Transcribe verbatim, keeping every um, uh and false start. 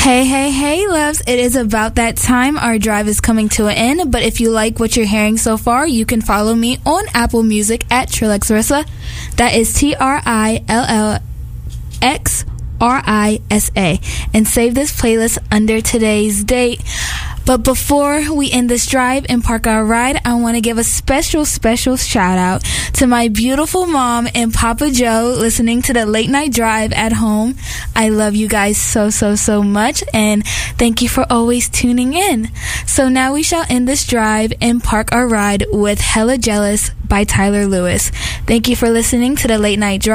Hey, hey, hey, loves. It is about that time. Our drive is coming to an end, but if you like what you're hearing so far, you can follow me on Apple Music at Trilexrissa. That is T R I L L X R I S A. And save this playlist under today's date. But before we end this drive and park our ride, I want to give a special, special shout out to my beautiful mom and Papa Joe listening to the late night drive at home. I love you guys so, so, so much, and thank you for always tuning in. So now we shall end this drive and park our ride with Hella Jealous by Tyler Lewis. Thank you for listening to the late night drive.